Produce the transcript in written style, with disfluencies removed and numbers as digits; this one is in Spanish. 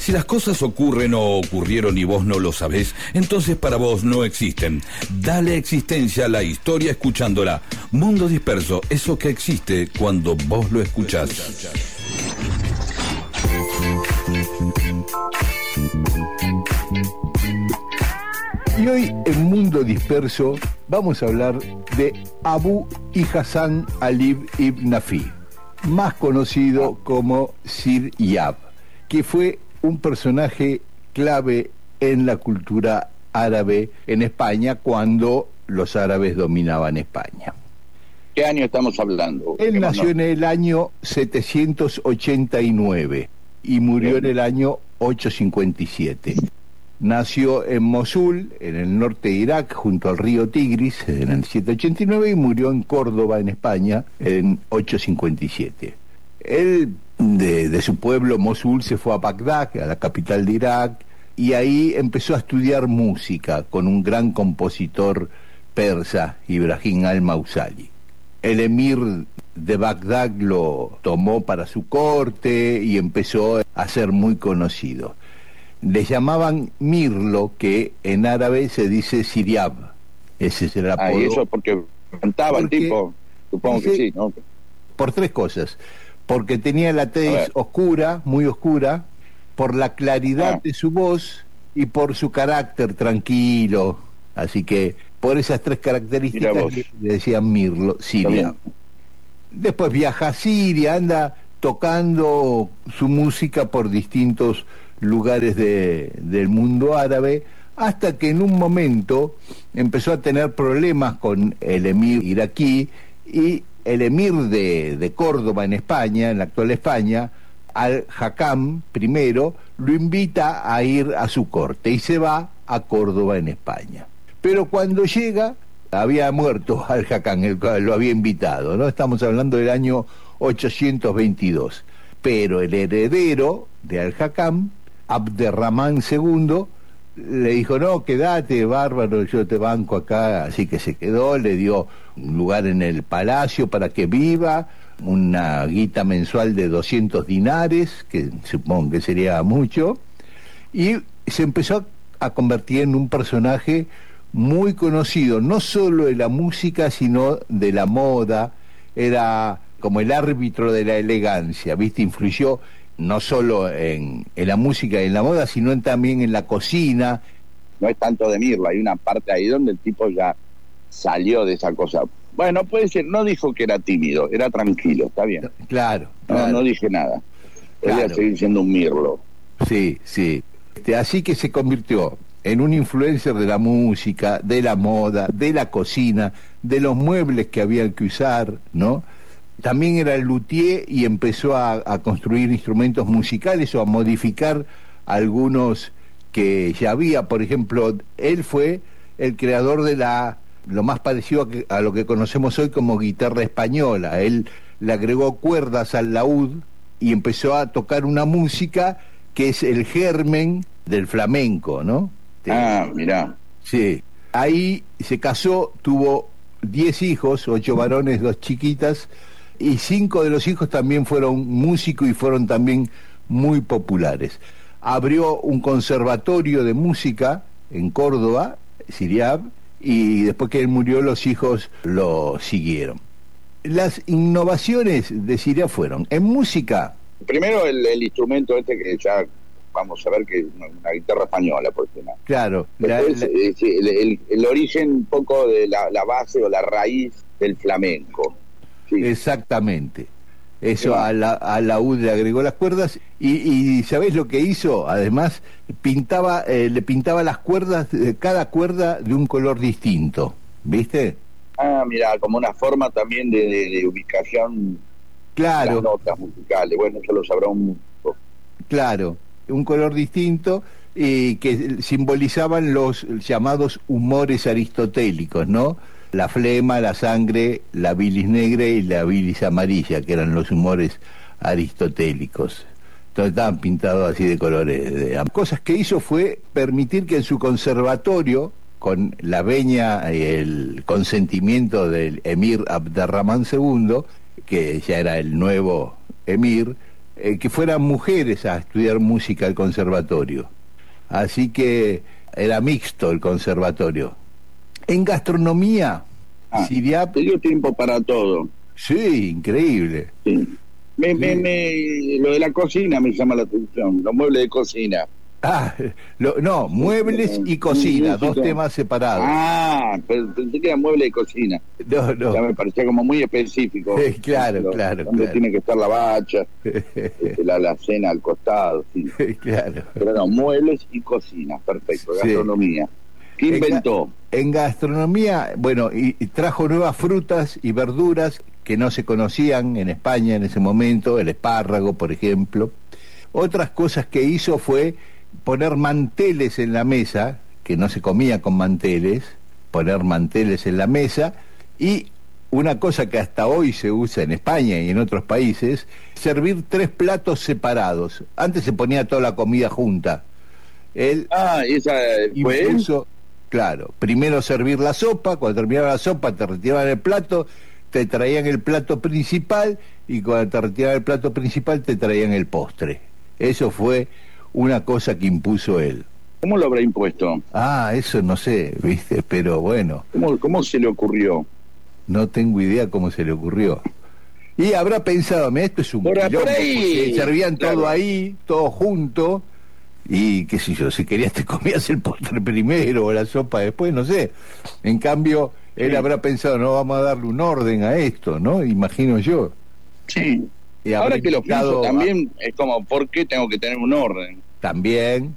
Si las cosas ocurren o ocurrieron y vos no lo sabés, entonces para vos no existen. Dale existencia a la historia escuchándola. Mundo Disperso, eso que existe cuando vos lo escuchás. Y hoy en Mundo Disperso vamos a hablar de Abu Hassan Ali ibn Nafi, más conocido como Sir Iyab, que fue un personaje clave en la cultura árabe en España cuando los árabes dominaban España. ¿Qué año estamos hablando? Él nació en el año 789 y murió en el año 857. Nació en Mosul, en el norte de Irak, junto al río Tigris, en el 789, y murió en Córdoba, en España, en 857. Él, de su pueblo Mosul, se fue a Bagdad, a la capital de Irak, y ahí empezó a estudiar música con un gran compositor persa, Ibrahim al-Mausali. El emir de Bagdad lo tomó para su corte y empezó a ser muy conocido. Le llamaban Mirlo, que en árabe se dice Siriab. Ese es el apodo. Y eso porque cantaba el tipo, supongo que sí, ¿no? Por tres cosas. Porque tenía la tez oscura, muy oscura, por la claridad de su voz y por su carácter tranquilo. Así que por esas tres características le decían Mirlo, Siriab. Después viaja a Siria, anda tocando su música por distintos lugares del mundo árabe, hasta que en un momento empezó a tener problemas con el emir iraquí, y el emir de Córdoba en España, en la actual España, Al-Hakam primero, lo invita a ir a su corte y se va a Córdoba en España. Pero cuando llega, había muerto Al-Hakam, el cual lo había invitado, ¿no? Estamos hablando del año 822. Pero el heredero de Al-Hakam, Abderramán II, le dijo: no, quédate, bárbaro, yo te banco acá. Así que se quedó, le dio un lugar en el palacio para que viva, una guita mensual de 200 dinares, que supongo que sería mucho, y se empezó a convertir en un personaje muy conocido, no solo de la música, sino de la moda. Era como el árbitro de la elegancia, ¿viste? Influyó no solo en la música y en la moda, sino también en la cocina. No es tanto de Mirlo, hay una parte ahí donde el tipo ya salió de esa cosa. Bueno, puede ser, no dijo que era tímido, era tranquilo, está bien. Claro. No dije nada. Podría seguir siendo un Mirlo. Sí. Así que se convirtió en un influencer de la música, de la moda, de la cocina, de los muebles que había que usar, ¿no? También era el luthier y empezó a construir instrumentos musicales o a modificar algunos que ya había. Por ejemplo, él fue el creador de lo más parecido a lo que conocemos hoy como guitarra española. Él le agregó cuerdas al laúd y empezó a tocar una música que es el germen del flamenco, ¿no? Mirá. Sí. Ahí se casó, tuvo 10 hijos, 8 varones, 2 chiquitas, y 5 de los hijos también fueron músicos y fueron también muy populares. Abrió un conservatorio de música en Córdoba, Siriab, y después que él murió los hijos lo siguieron. Las innovaciones de Siriab fueron en música. Primero el instrumento este que ya vamos a ver, que es una guitarra española, por ejemplo. Claro. Después, el origen un poco de la base o la raíz del flamenco. Sí. Exactamente. Eso a la laúd le agregó las cuerdas y ¿sabés lo que hizo? Además, le pintaba las cuerdas, cada cuerda de un color distinto, ¿viste? Mira, como una forma también de ubicación. Claro. De las notas musicales, bueno, eso lo sabrá un poco. Claro, un color distinto que simbolizaban los llamados humores aristotélicos, ¿no? La flema, la sangre, la bilis negra y la bilis amarilla, que eran los humores aristotélicos. Entonces estaban pintados así de colores. Cosas que hizo fue permitir que en su conservatorio, con la veña y el consentimiento del emir Abderramán II, que ya era el nuevo emir, que fueran mujeres a estudiar música al conservatorio. Así que era mixto el conservatorio. En gastronomía, Siriap... Te dio tiempo para todo. Sí, increíble. Sí. Lo de la cocina me llama la atención, los muebles de cocina. No, muebles y cocina, dos temas separados. Pero pensé que era mueble de cocina. No. Ya me parecía como muy específico. Claro. Donde tiene que estar la bacha, la cena al costado. Sí. Claro. Pero no, muebles y cocina, perfecto, gastronomía. ¿Qué inventó? En gastronomía, bueno, y trajo nuevas frutas y verduras que no se conocían en España en ese momento, el espárrago, por ejemplo. Otras cosas que hizo fue poner manteles en la mesa, que no se comía con manteles, poner manteles en la mesa, y una cosa que hasta hoy se usa en España y en otros países, servir 3 platos separados. Antes se ponía toda la comida junta. Esa fue impuso, claro, primero servir la sopa, cuando terminaba la sopa te retiraban el plato, te traían el plato principal, y cuando te retiraban el plato principal te traían el postre. Eso fue una cosa que impuso él. ¿Cómo lo habrá impuesto? Eso no sé, viste, pero bueno. ¿Cómo se le ocurrió? No tengo idea cómo se le ocurrió. Y habrá pensado, esto es un quilombo, porque servían todo ahí, todo junto, y qué sé yo, si querías te comías el postre primero o la sopa después, no sé. En cambio, él habrá pensado, no, vamos a darle un orden a esto, ¿no? Imagino yo. Sí. Ahora que lo pienso también es como, ¿por qué tengo que tener un orden? También,